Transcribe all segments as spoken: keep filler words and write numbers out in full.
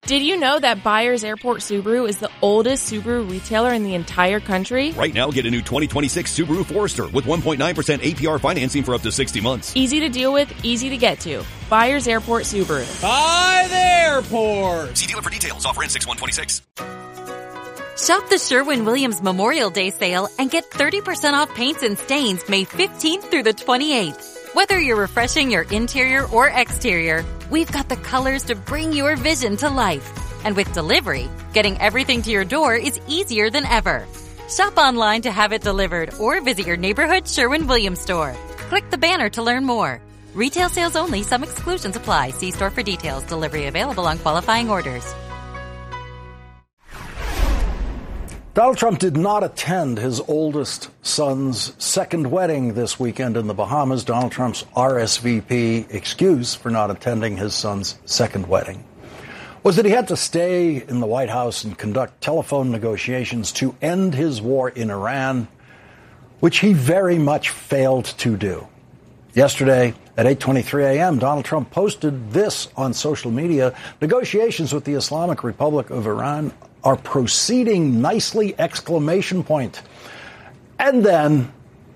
Did you know that Byers Airport Subaru is the oldest Subaru retailer in the entire country? Right now, get a new twenty twenty-six Subaru Forester with one point nine percent A P R financing for up to sixty months. Easy to deal with, easy to get to. Byers Airport Subaru. By the airport. See dealer for details. Offer in six one twenty-six. Shop the Sherwin-Williams Memorial Day sale and get thirty percent off paints and stains May fifteenth through the twenty-eighth. Whether you're refreshing your interior or exterior, we've got the colors to bring your vision to life. And with delivery, getting everything to your door is easier than ever. Shop online to have it delivered or visit your neighborhood Sherwin-Williams store. Click the banner to learn more. Retail sales only. Some exclusions apply. See store for details. Delivery available on qualifying orders. Donald Trump did not attend his oldest son's second wedding this weekend in the Bahamas. Donald Trump's R S V P excuse for not attending his son's second wedding was that he had to stay in the White House and conduct telephone negotiations to end his war in Iran, which he very much failed to do. Yesterday at eight twenty-three a.m., Donald Trump posted this on social media: negotiations with the Islamic Republic of Iran are proceeding nicely, exclamation point. And then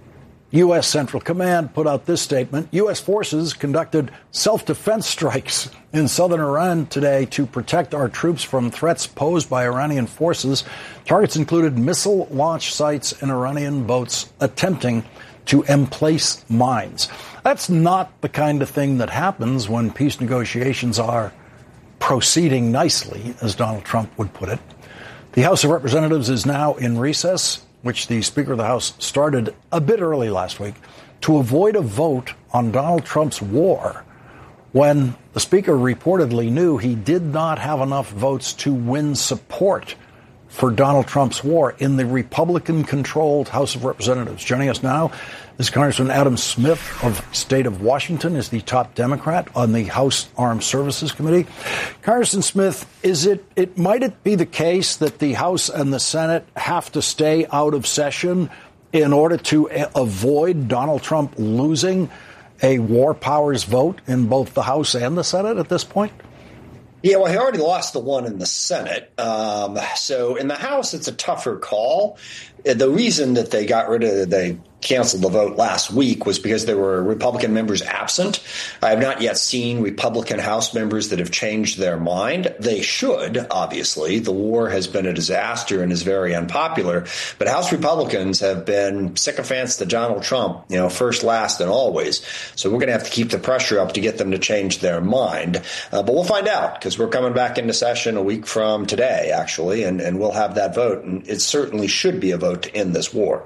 U S. Central Command put out this statement: U S forces conducted self-defense strikes in southern Iran today to protect our troops from threats posed by Iranian forces. Targets included missile launch sites and Iranian boats attempting to emplace mines. That's not the kind of thing that happens when peace negotiations are proceeding nicely, as Donald Trump would put it. The House of Representatives is now in recess, which the Speaker of the House started a bit early last week, to avoid a vote on Donald Trump's war, when the Speaker reportedly knew he did not have enough votes to win support for Donald Trump's war in the Republican-controlled House of Representatives. Joining us now is Congressman Adam Smith of the state of Washington, is the top Democrat on the House Armed Services Committee. Congressman Smith, is it, it might it be the case that the House and the Senate have to stay out of session in order to avoid Donald Trump losing a war powers vote in both the House and the Senate at this point? Yeah, well, he already lost the one in the Senate. Um, so in the House, it's a tougher call. The reason that they got rid of, they canceled the vote last week was because there were Republican members absent. I have not yet seen Republican House members that have changed their mind. They should, obviously. The war has been a disaster and is very unpopular. But House Republicans have been sycophants to Donald Trump, you know, first, last, and always. So we're going to have to keep the pressure up to get them to change their mind. Uh, but we'll find out, because we're coming back into session a week from today, actually, and, and we'll have that vote. And it certainly should be a vote to end this war.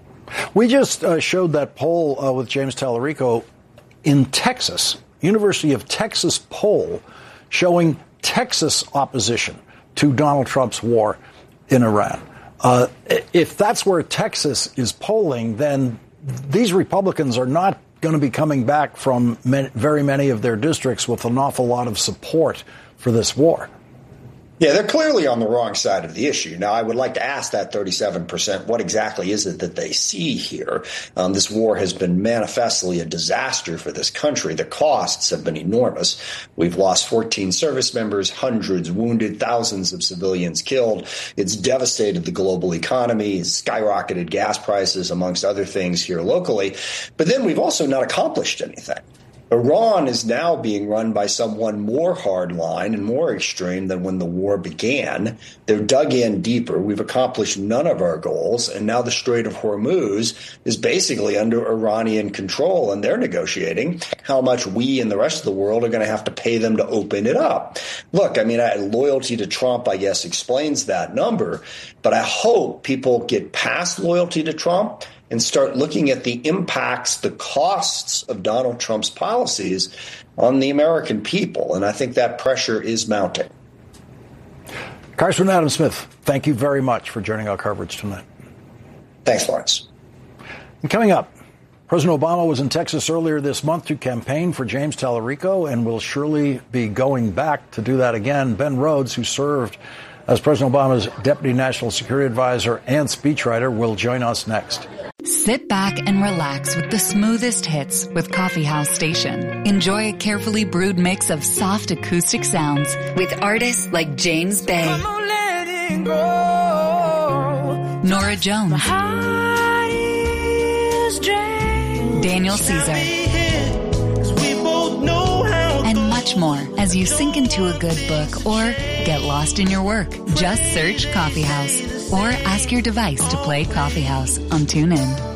We just uh, showed that poll uh, with James Tallarico in Texas, University of Texas poll showing Texas opposition to Donald Trump's war in Iran. Uh, if that's where Texas is polling, then these Republicans are not going to be coming back from many, very many of their districts with an awful lot of support for this war. Yeah, they're clearly on the wrong side of the issue. Now, I would like to ask that thirty-seven percent, what exactly is it that they see here? Um, this war has been manifestly a disaster for this country. The costs have been enormous. We've lost fourteen service members, hundreds wounded, thousands of civilians killed. It's devastated the global economy, skyrocketed gas prices, amongst other things here locally. But then we've also not accomplished anything. Iran is now being run by someone more hardline and more extreme than when the war began. They're dug in deeper. We've accomplished none of our goals. And now the Strait of Hormuz is basically under Iranian control, and they're negotiating how much we and the rest of the world are going to have to pay them to open it up. Look, I mean, I, loyalty to Trump, I guess, explains that number. But I hope people get past loyalty to Trump and start looking at the impacts, the costs of Donald Trump's policies on the American people. And I think that pressure is mounting. Congressman Adam Smith, thank you very much for joining our coverage tonight. Thanks, Lawrence. And coming up, President Obama was in Texas earlier this month to campaign for James Tallarico and will surely be going back to do that again. Ben Rhodes, who served as President Obama's Deputy National Security Advisor and speechwriter, will join us next. Sit back and relax with the smoothest hits with Coffee House Station. Enjoy a carefully brewed mix of soft acoustic sounds with artists like James Bay, Nora Jones, Daniel Caesar, and much more as you sink into a good book or get lost in your work. Just search Coffee House or ask your device to play Coffee House on TuneIn.